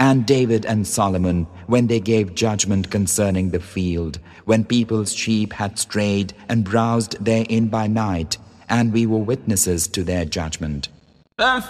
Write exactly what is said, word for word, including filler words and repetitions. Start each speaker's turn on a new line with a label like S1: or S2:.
S1: And David and Solomon, when they gave judgment concerning the field, when people's sheep had strayed and browsed therein by night, and we were witnesses to their judgment.